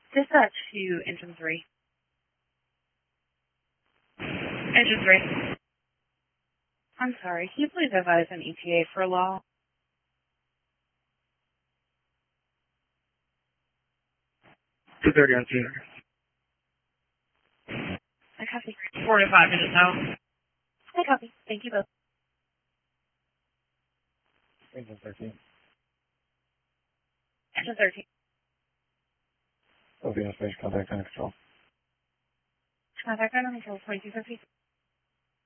Dispatch to Engine 3. Engine 3. I'm sorry, can you please advise an ETA for law? 2:30 on Tuesday. I copy. 4 to 5 minutes out. I copy. Thank you both. Engine 13. Engine 13. Ocean Space, contact and control. Contact on control 2250.